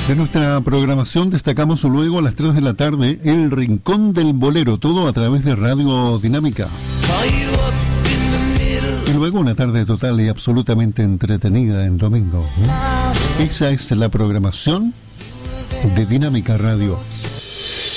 De nuestra programación destacamos luego a las 3 de la tarde El Rincón del Bolero, todo a través de Radio Dinámica. Y luego una tarde total y absolutamente entretenida en domingo. Esa es la programación de Dinámica Radio.